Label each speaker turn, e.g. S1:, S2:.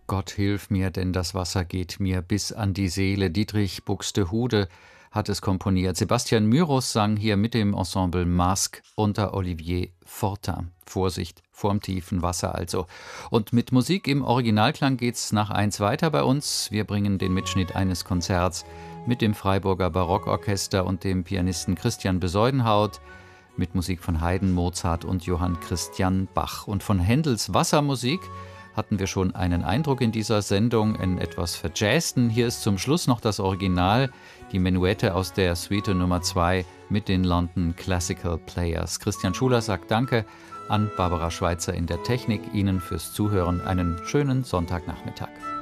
S1: Gott hilf mir, denn das Wasser geht mir bis an die Seele. Dietrich Buxtehude hat es komponiert. Sebastian Myros sang hier mit dem Ensemble Masque unter Olivier Fortin. Vorsicht vorm tiefen Wasser also. Und mit Musik im Originalklang geht's nach eins weiter bei uns. Wir bringen den Mitschnitt eines Konzerts mit dem Freiburger Barockorchester und dem Pianisten Christian Besuidenhout, mit Musik von Haydn, Mozart und Johann Christian Bach. Und von Händels Wassermusik hatten wir schon einen Eindruck in dieser Sendung, in etwas verjazzten. Hier ist zum Schluss noch das Original, die Menuette aus der Suite Nummer 2 mit den London Classical Players. Christian Schuler sagt Danke an Barbara Schweitzer in der Technik. Ihnen fürs Zuhören einen schönen Sonntagnachmittag.